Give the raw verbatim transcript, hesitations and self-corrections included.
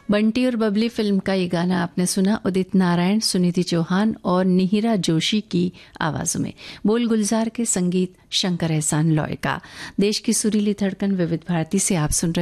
बंटी और बबली फिल्म का ये गाना आपने सुना उदित नारायण, सुनिधि चौहान और निहिरा जोशी की आवाजों में। बोल गुलजार के संगीत शंकर एहसान लॉय का। देश की सुरीली धड़कन विविध भारती से आप सुन रहे